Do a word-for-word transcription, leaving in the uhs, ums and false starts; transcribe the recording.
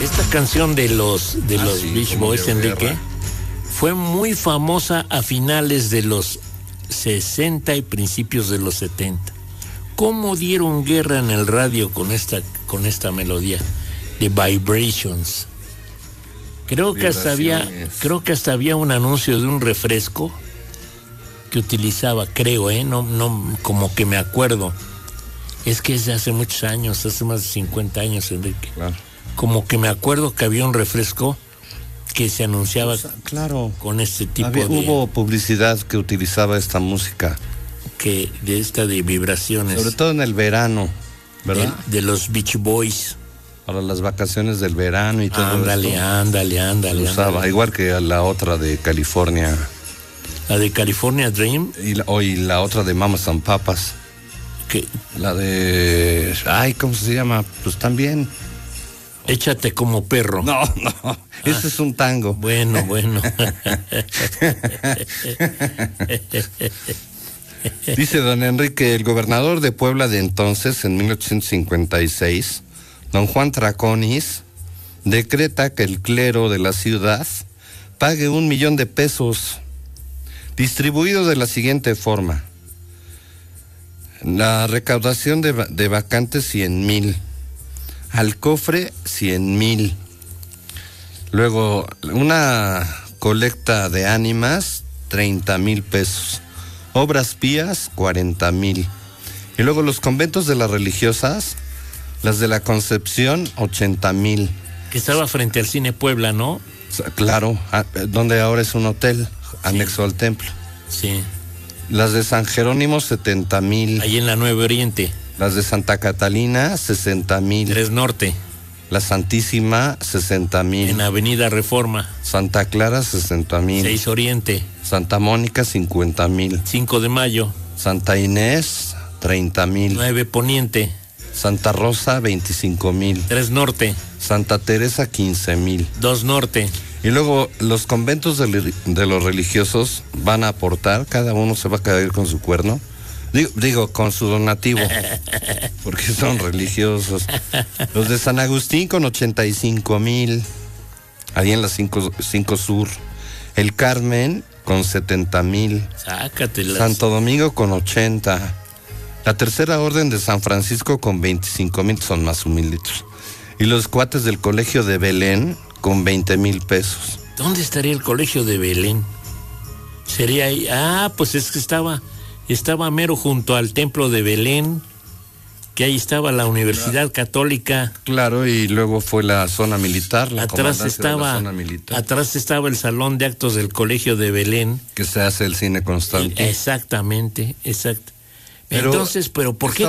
Esta canción de los de ah, los sí, Beach Boys, Enrique, guerra. Fue muy famosa a finales de los sesenta y principios de los setenta. ¿Cómo dieron guerra en el radio con esta con esta melodía de Vibrations? Creo que hasta había creo que hasta había un anuncio de un refresco que utilizaba, creo, eh, no no como que me acuerdo. Es que es de hace muchos años, hace más de cincuenta años, Enrique. Claro. Como que me acuerdo que había un refresco que se anunciaba, o sea, claro, con este tipo había, de... Hubo publicidad que utilizaba esta música. Que de esta de vibraciones. Sobre todo en el verano, ¿verdad? De, de los Beach Boys. Para las vacaciones del verano y todo ándale, esto. Ándale, ándale, se usaba, ándale. igual que la otra de California. La de California Dream. Y la, oh, y la otra de Mamas and Papas. ¿Qué? La de... Ay, ¿cómo se llama? Pues también... Échate como perro. No, no, ah, ese es un tango. Bueno, bueno. Dice don Enrique, el gobernador de Puebla de entonces, en mil ochocientos cincuenta y seis, don Juan Traconis, decreta que el clero de la ciudad pague un millón de pesos, distribuido de la siguiente forma. La recaudación de, de vacantes, cien mil. Al cofre, cien mil. Luego, una colecta de ánimas, treinta mil pesos. Obras pías, cuarenta mil. Y luego los conventos de las religiosas, las de la Concepción, ochenta mil. Que estaba frente al Cine Puebla, ¿no? Claro, donde ahora es un hotel, anexo sí. al templo. Sí. Las de San Jerónimo, setenta mil. Ahí en la Nueva Oriente. Las de Santa Catalina, sesenta mil. Tres Norte. La Santísima, sesenta mil. En Avenida Reforma. Santa Clara, sesenta mil. Seis Oriente. Santa Mónica, cincuenta mil. Cinco de Mayo. Santa Inés, treinta mil. Nueve Poniente. Santa Rosa, veinticinco mil. Tres Norte. Santa Teresa, quince mil. Dos Norte. Y luego los conventos de, de los religiosos van a aportar, cada uno se va a caer con su cuerno. Digo, digo, con su donativo, porque son religiosos. Los de San Agustín con ochenta y cinco mil, ahí en la cinco Sur. El Carmen con setenta mil. Sácatelas. Santo Domingo con ochenta. La Tercera Orden de San Francisco con veinticinco mil, son más humilditos. Y los cuates del Colegio de Belén con veinte mil pesos. ¿Dónde estaría el Colegio de Belén? Sería ahí. Ah, pues es que estaba... Estaba mero junto al templo de Belén, que ahí estaba la Universidad Católica. Claro, y luego fue la zona militar, la atrás estaba, de la zona militar. Atrás estaba el salón de actos del Colegio de Belén. Que se hace el cine constante. Exactamente, exacto. Pero, entonces, pero ¿por qué